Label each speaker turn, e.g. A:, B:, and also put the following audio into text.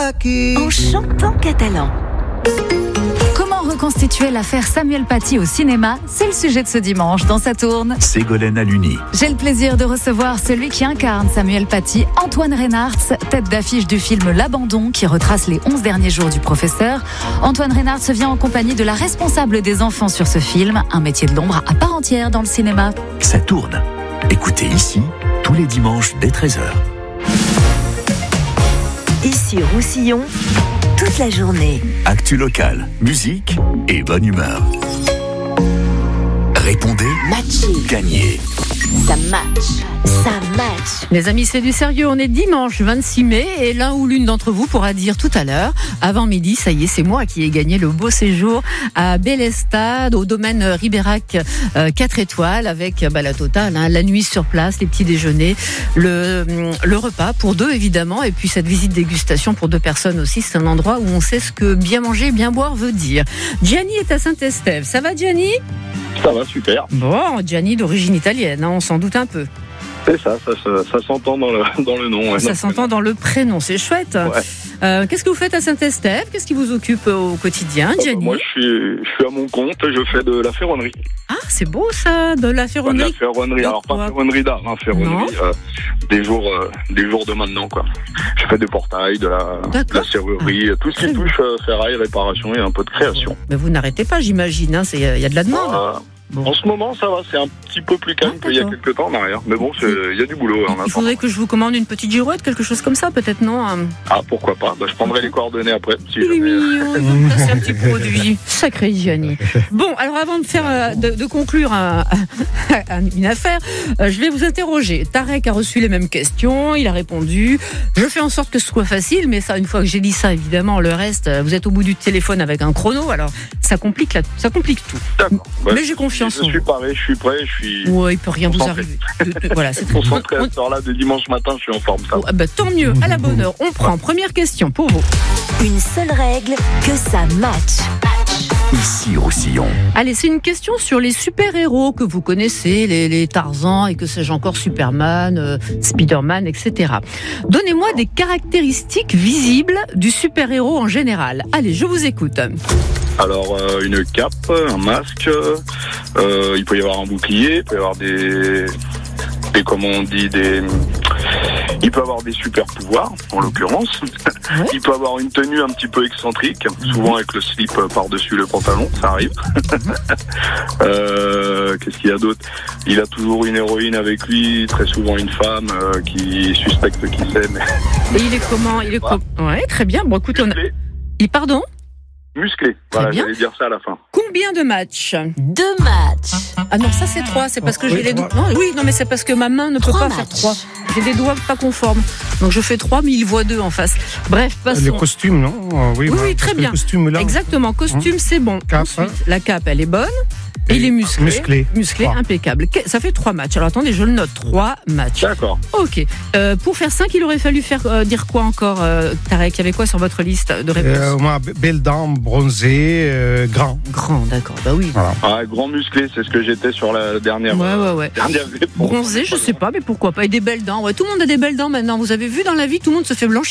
A: aquí.
B: En chantant catalan.
C: Comment reconstituer l'affaire Samuel Paty au cinéma ? C'est le sujet de ce dimanche dans Ça tourne.
D: Ségolène Aluni.
C: J'ai le plaisir de recevoir celui qui incarne Samuel Paty, Antoine Reynartz, tête d'affiche du film L'Abandon qui retrace les 11 derniers jours du professeur. Antoine Reynartz vient en compagnie de la responsable des enfants sur ce film, un métier de l'ombre à part entière dans le cinéma.
D: Ça tourne. Écoutez ici, tous les dimanches dès 13h.
B: Ici Roussillon, toute la journée.
D: Actu locale, musique et bonne humeur. Répondez,
B: Matché.
D: gagnez.
B: Ça match. Ça match.
E: Les amis, c'est du sérieux. On est dimanche 26 mai et l'un ou l'une d'entre vous pourra dire tout à l'heure, avant midi, ça y est, c'est moi qui ai gagné le beau séjour à Bellestade, au domaine Ribérac 4 étoiles, avec la totale, la nuit sur place, les petits déjeuners, le repas pour deux évidemment, et puis cette visite dégustation pour deux personnes aussi. C'est un endroit où on sait ce que bien manger, bien boire veut dire. Gianni est à Saint-Estève. Ça va, Gianni ?
F: Ça va, super.
E: Bon, Gianni d'origine italienne, on s'en doute un peu.
F: C'est ça s'entend dans le nom. Ouais,
E: ça s'entend dans le prénom, c'est chouette.
F: Ouais.
E: Qu'est-ce que vous faites à Saint-Estève ? Qu'est-ce qui vous occupe au quotidien, Gianni ?
F: Moi, je suis à mon compte, je fais de la ferronnerie.
E: Ah, c'est beau ça, de la ferronnerie.
F: De la ferronnerie, alors pas ferronnerie d'art, ferronnerie des jours de maintenant, quoi. Je fais des portails, de la serrurerie, tout ce qui touche ferraille, réparation et un peu de création.
E: Mais vous n'arrêtez pas, j'imagine, il y a de la demande.
F: Bon. En ce moment, ça va, c'est un petit peu plus calme qu'il y a quelques temps en arrière. Mais bon, il y a du boulot.
E: Il faudrait que je vous commande une petite girouette, quelque chose comme ça, peut-être, non ?
F: Ah, pourquoi pas. Je prendrai les coordonnées après. Si
E: il est mignon, ça, c'est un petit produit. Sacré Gianni. Bon, alors avant de conclure une affaire, je vais vous interroger. Tarek a reçu les mêmes questions, il a répondu. Je fais en sorte que ce soit facile, mais ça, une fois que j'ai dit ça, évidemment, le reste, vous êtes au bout du téléphone avec un chrono, alors ça complique tout.
F: D'accord.
E: Mais j'ai confiance.
F: Je suis paré, je suis prêt,
E: Ouais, il peut rien vous arriver. Voilà, c'est
F: concentré à cette heure-là de dimanche matin, je suis en forme. Ça.
E: Tant mieux, à la bonne heure. On prend. Première question pour vous.
B: Une seule règle, que ça match.
D: Ici Roussillon.
E: Allez, c'est une question sur les super-héros que vous connaissez, les Tarzan et que sais-je encore, Superman, Spider-Man, etc. Donnez-moi des caractéristiques visibles du super-héros en général. Allez, je vous écoute.
F: Alors, une cape, un masque, il peut y avoir un bouclier, il peut y avoir il peut avoir des super pouvoirs, en l'occurrence. Ouais. Il peut avoir une tenue un petit peu excentrique, souvent avec le slip par-dessus le pantalon, ça arrive. Qu'est-ce qu'il y a d'autre ? Il a toujours une héroïne avec lui, très souvent une femme qui suspecte qui c'est. Mais...
E: Et il est comment ? Ouais, très bien. Bon, écoute, Pardon ?
F: Musclé, voilà, j'allais dire ça à la fin.
E: Combien de matchs ?
B: 2 matchs.
E: Ah non, ça c'est 3, c'est parce que j'ai les doigts. Non, mais c'est parce que ma main ne peut pas faire 3. J'ai des doigts pas conformes. Donc je fais 3, mais il voit 2 en face. Bref, passons.
G: Les costumes, non ? Oui,
E: très bien.
G: Là,
E: exactement, costume, c'est bon.
G: Cape,
E: ensuite, la cape, elle est bonne. Et il est musclé, impeccable. Ça fait 3 matchs. Alors attendez, je le note, 3 matchs.
F: D'accord.
E: Ok. Pour faire 5, il aurait fallu dire quoi encore, Tarek ? Il y avait quoi sur votre liste de réponses ?
G: Moi, belle dame, bronzé, grand.
E: Grand, d'accord. Bah oui.
F: Voilà. Ah, grand musclé, c'est ce que j'étais sur la dernière.
E: Ouais.
F: Dernière
E: bronzé, je sais pas, mais pourquoi pas. Et des belles dents. Ouais, tout le monde a des belles dents maintenant. Vous avez vu dans la vie, tout le monde se fait blanchir.